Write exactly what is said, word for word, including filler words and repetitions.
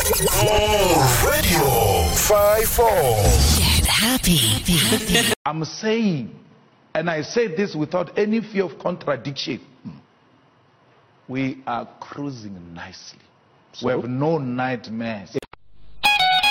Radio five four. Get happy. I'm saying, and I say this without any fear of contradiction, we are cruising nicely. So? We have no nightmares.